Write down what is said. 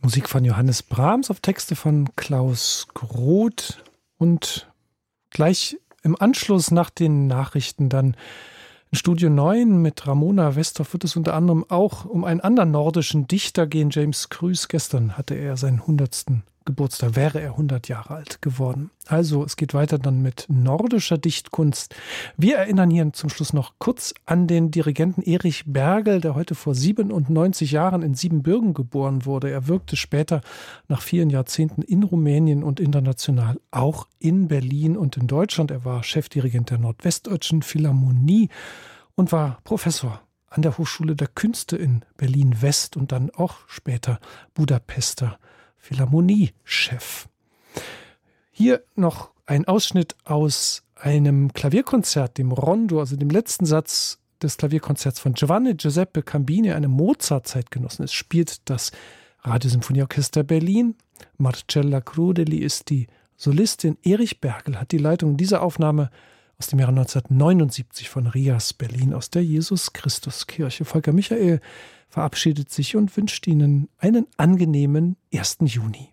Musik von Johannes Brahms auf Texte von Klaus Groth und gleich im Anschluss nach den Nachrichten dann in Studio 9 mit Ramona Westorff wird es unter anderem auch um einen anderen nordischen Dichter gehen, James Krüss. Gestern hatte er seinen 100. Geburtstag, wäre er 100 Jahre alt geworden. Also es geht weiter dann mit nordischer Dichtkunst. Wir erinnern hier zum Schluss noch kurz an den Dirigenten Erich Bergel, der heute vor 97 Jahren in Siebenbürgen geboren wurde. Er wirkte später nach vielen Jahrzehnten in Rumänien und international auch in Berlin und in Deutschland. Er war Chefdirigent der Nordwestdeutschen Philharmonie und war Professor an der Hochschule der Künste in Berlin-West und dann auch später Budapester Philharmonie-Chef. Hier noch ein Ausschnitt aus einem Klavierkonzert, dem Rondo, also dem letzten Satz des Klavierkonzerts von Giovanni Giuseppe Cambini, einem Mozart-Zeitgenossen. Es spielt das Radiosymphonieorchester Berlin. Marcella Crudeli ist die Solistin. Erich Bergel hat die Leitung dieser Aufnahme aus dem Jahre 1979 von Rias Berlin aus der Jesus-Christus-Kirche. Volker Michael verabschiedet sich und wünscht Ihnen einen angenehmen 1. Juni.